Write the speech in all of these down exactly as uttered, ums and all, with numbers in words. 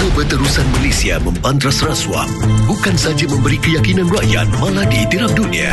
Keberterusan Malaysia membantras rasuah bukan saja memberi keyakinan rakyat, malah ditiram dunia.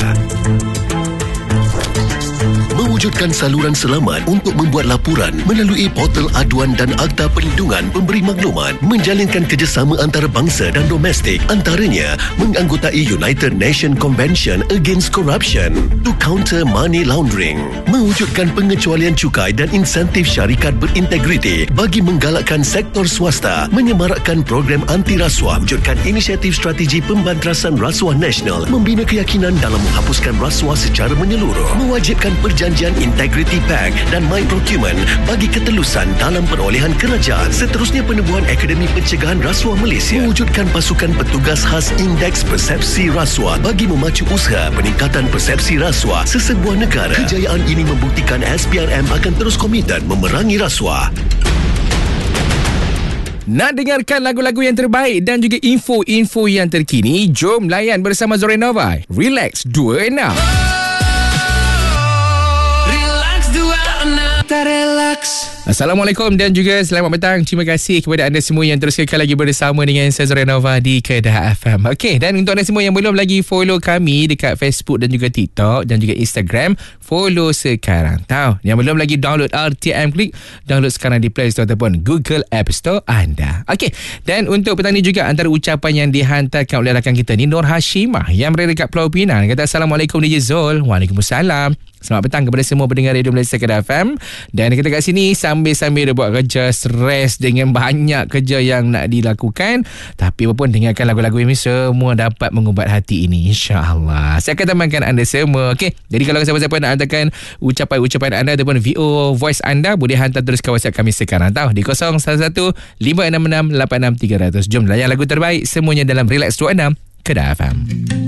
Mewujudkan saluran selamat untuk membuat laporan melalui portal aduan dan Akta Perlindungan Pemberi Maklumat, menjalinkan kerjasama antarabangsa dan domestik, antaranya menganggotai United Nations Convention Against Corruption to counter money laundering, mewujudkan pengecualian cukai dan insentif syarikat berintegriti bagi menggalakkan sektor swasta, menyemarakkan program anti rasuah, wujudkan inisiatif strategi pembantrasan rasuah nasional, membina keyakinan dalam menghapuskan rasuah secara menyeluruh, mewajibkan perjanjian Integrity Pact dan My Procurement bagi ketelusan dalam perolehan kerajaan. Seterusnya, penubuhan Akademi Pencegahan Rasuah Malaysia, mewujudkan pasukan petugas khas Indeks Persepsi Rasuah bagi memacu usaha peningkatan persepsi rasuah sesebuah negara. Kejayaan ini membuktikan S P R M akan terus komited memerangi rasuah. Nak dengarkan lagu-lagu yang terbaik dan juga info-info yang terkini? Jom layan bersama Zorenova. Relax dua enam. Assalamualaikum dan juga selamat petang. Terima kasih kepada anda semua yang terus kekal lagi bersama dengan saya Zorenova di Kedah F M. Okey, dan untuk anda semua yang belum lagi follow kami dekat Facebook dan juga TikTok dan juga Instagram, follow sekarang. Tahu, yang belum lagi download R T M Klik, download sekarang di Play Store ataupun Google App Store anda. Okey, dan untuk petang ni juga antara ucapan yang dihantarkan oleh rakan kita ni, Nur Hashimah yang berada dekat Pulau Pinang, kata Assalamualaikum D J Zul. Waalaikumsalam. Selamat petang kepada semua pendengar Radio Malaysia Kedah F M. Dan kita kat sini sambil-sambil dia buat kerja, stres dengan banyak kerja yang nak dilakukan. Tapi apapun, dengarkan lagu-lagu ini semua dapat mengubat hati ini, insya-Allah. Saya akan temankan anda semua. Okey, jadi kalau siapa-siapa nak hantarkan ucapan-ucapan anda ataupun V O voice anda, boleh hantar terus ke WhatsApp kami sekarang, tahu, di kosong satu satu lima enam enam lapan enam tiga kosong kosong. Jom layan lagu terbaik semuanya dalam Relax dua enam Kedah F M.